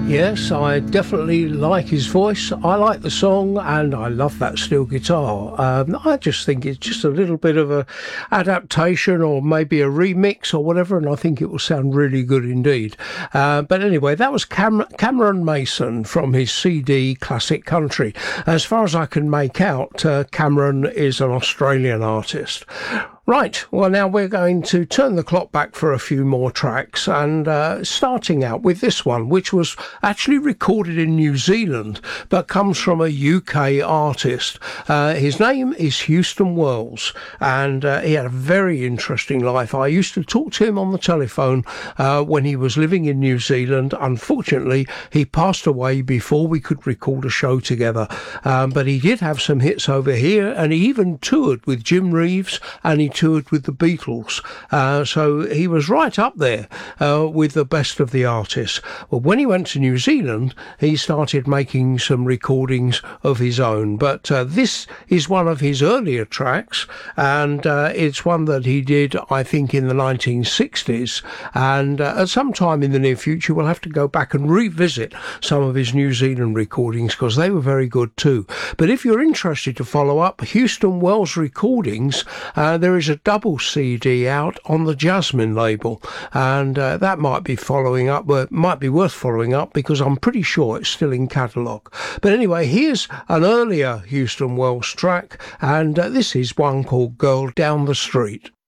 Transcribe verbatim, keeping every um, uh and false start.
Yes, I definitely like his voice. I like the song, and I love that steel guitar. Um, I just think it's just a little bit of a adaptation, or maybe a remix, or whatever, and I think it will sound really good indeed. Uh, but anyway, that was Cam- Cameron Mason from his C D Classic Country. As far as I can make out, uh, Cameron is an Australian artist. Right, well now we're going to turn the clock back for a few more tracks, and uh, starting out with this one, which was actually recorded in New Zealand but comes from a U K artist. Uh, his name is Houston Wells, and uh, he had a very interesting life. I used to talk to him on the telephone uh, when he was living in New Zealand. Unfortunately, he passed away before we could record a show together, um, but he did have some hits over here, and he even toured with Jim Reeves, and he toured with the Beatles, uh, so he was right up there uh, with the best of the artists. Well, when he went to New Zealand, he started making some recordings of his own, but uh, this is one of his earlier tracks, and uh, it's one that he did, I think, in the nineteen sixties, and uh, at some time in the near future we'll have to go back and revisit some of his New Zealand recordings, because they were very good too. But if you're interested to follow up Houston Wells recordings, uh, there is a double C D out on the Jasmine label, and uh, that might be following up, well, might be worth following up, because I'm pretty sure it's still in catalogue. But anyway, here's an earlier Houston Wells track, and uh, this is one called Girl Down the Street.